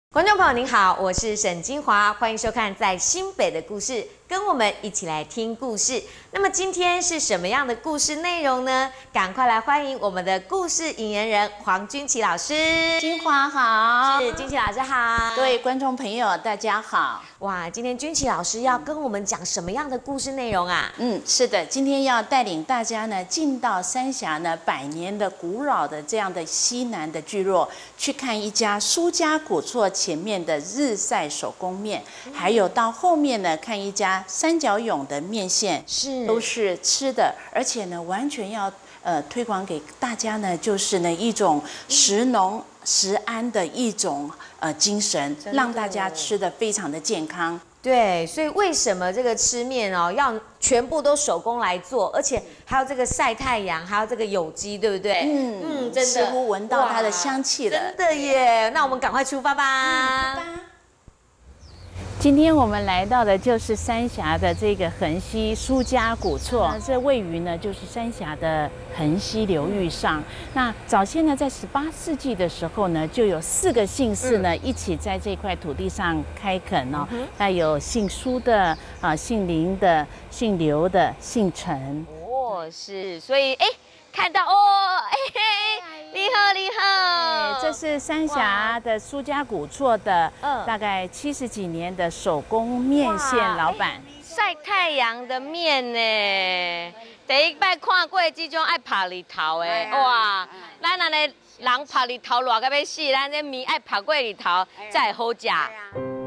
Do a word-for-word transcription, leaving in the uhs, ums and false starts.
观众朋友您好，我是沈金华，欢迎收看在新北的故事，跟我们一起来听故事。那么今天是什么样的故事内容呢？赶快来欢迎我们的故事引言人黄君琪老师。 金华好， 是君琪老师好， 各位观众朋友大家好。 哇，今天君琪老师要跟我们讲什么样的故事内容啊？ 嗯，是的，今天要带领大家呢进到三峡呢百年的古老的这样的西南的聚落，去看一家苏家古厝前面的日晒手工面，还有到后面呢看一家三角蛹的面线， 是都是吃的，而且呢完全要呃推广给大家呢，就是呢一种食农食安的一种呃精神，让大家吃的非常的健康。 对，所以为什么这个吃面哦，要全部都手工来做，而且还有这个晒太阳，还有这个有机，对不对？ 嗯嗯，真的， 似乎闻到它的香气了。 真的耶！那我们赶快出发吧。 嗯今天我们来到的就是三峡的这个横溪苏家古厝，这位于呢就是三峡的横溪流域上。那早先呢，在十八世纪的时候呢，就有四个姓氏呢、嗯、一起在这块土地上开垦哦。那、嗯、有姓苏的啊，姓林的，姓刘的，姓陈。 哦，是，所以哎，看到哦，哎嘿。你好，你好。 这是三峡的苏家古厝的，大概七十几年的手工面线老板。 晒太阳的面呢，第一摆看过这种爱晒日头的，哇！咱安尼人晒日头热到要死，咱这面爱晒过日头才会好食。